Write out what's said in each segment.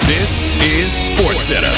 This is SportsCenter.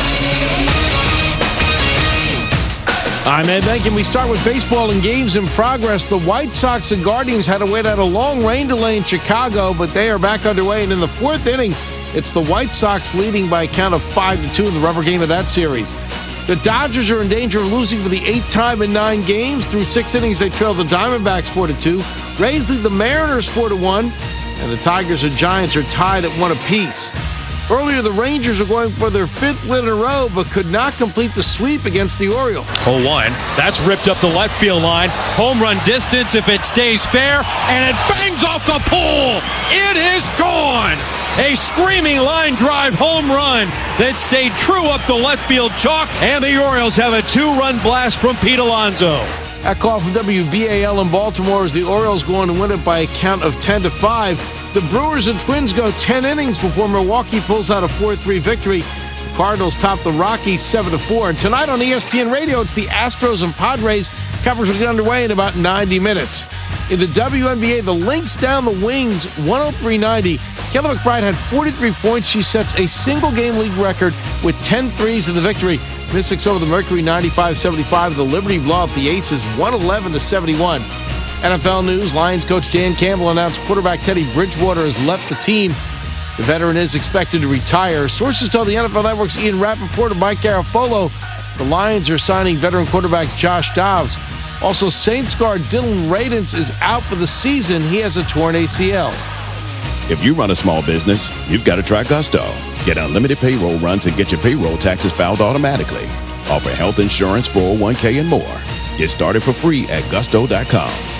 I'm Ed Benkin. We start with baseball and games in progress. The White Sox and Guardians had to wait out a long rain delay in Chicago, but they are back underway. And in the fourth inning, it's the White Sox leading by a count of 5-2 in the rubber game of that series. The Dodgers are in danger of losing for the 8th time in 9 games. Through 6 innings, they trail the Diamondbacks 4-2. Rays lead the Mariners 4-1. And the Tigers and Giants are tied at 1 apiece. Earlier, the Rangers are going for their 5th win in a row, but could not complete the sweep against the Orioles. 0-1. That's ripped up the left field line. Home run distance if it stays fair, and it bangs off the pole. It is gone. A screaming line drive home run that stayed true up the left field chalk, and the Orioles have a 2-run blast from Pete Alonso. That call from WBAL in Baltimore as the Orioles go on to win it by a count of 10-5. The Brewers and Twins go 10 innings before Milwaukee pulls out a 4-3 victory. The Cardinals top the Rockies 7-4. And tonight on ESPN Radio, it's the Astros and Padres. Coverage will get underway in about 90 minutes. In the WNBA, the Lynx down the Wings 103-90. Kayla McBride had 43 points. She sets a single-game league record with 10 threes in the victory. Mystics over the Mercury 95-75. The Liberty blow up the Aces 111-71. NFL news, Lions coach Dan Campbell announced quarterback Teddy Bridgewater has left the team. The veteran is expected to retire. Sources tell the NFL Network's Ian Rappaport and Mike Garafolo the Lions are signing veteran quarterback Josh Dobbs. Also, Saints guard Dylan Radins is out for the season. He has a torn ACL. If you run a small business, you've got to try Gusto. Get unlimited payroll runs and get your payroll taxes filed automatically. Offer health insurance, 401k, and more. Get started for free at gusto.com.